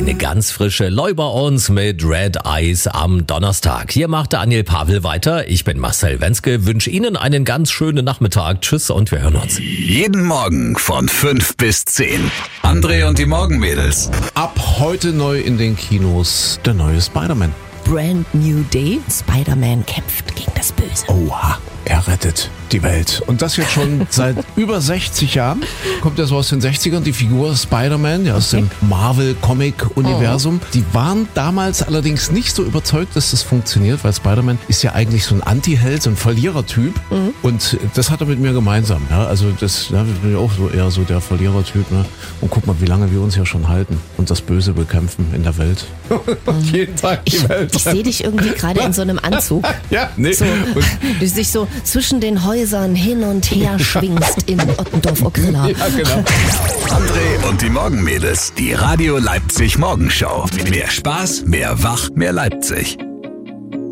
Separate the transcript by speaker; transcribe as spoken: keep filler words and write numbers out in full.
Speaker 1: Eine ganz frische Leu bei uns mit Red Eyes am Donnerstag. Hier macht Daniel Pavel weiter. Ich bin Marcel Wenzke, wünsche Ihnen einen ganz schönen Nachmittag. Tschüss und wir hören uns.
Speaker 2: Jeden Morgen von fünf bis zehn. André und die Morgenmädels.
Speaker 3: Ab heute neu in den Kinos der neue Spider-Man.
Speaker 4: Brand New Day. Spider-Man kämpft gegen das Böse.
Speaker 3: Oha, er rettet die Welt. Und das jetzt schon seit über sechzig Jahren. Kommt ja so aus den sechzigern, die Figur Spider-Man, ja, aus dem Marvel-Comic-Universum. Die waren damals allerdings nicht so überzeugt, dass das funktioniert, weil Spider-Man ist ja eigentlich so ein Anti-Held, so ein Verlierertyp. Mhm. Und das hat er mit mir gemeinsam. Ja, also das, ja, ich bin ja auch so eher so der Verlierertyp. Ne? Und guck mal, wie lange wir uns ja schon halten und das Böse bekämpfen in der Welt. Und jeden Tag die
Speaker 4: ich,
Speaker 3: Welt.
Speaker 4: Ich sehe dich irgendwie gerade in so einem Anzug.
Speaker 3: Ja, nee.
Speaker 4: So, du dich so zwischen den Häusern hin und her schwingst in Ottendorf-Okrilla.
Speaker 3: Ja, genau.
Speaker 2: André und die Morgenmädels. Die Radio Leipzig Morgenshow. Mehr Spaß, mehr Wach, mehr Leipzig.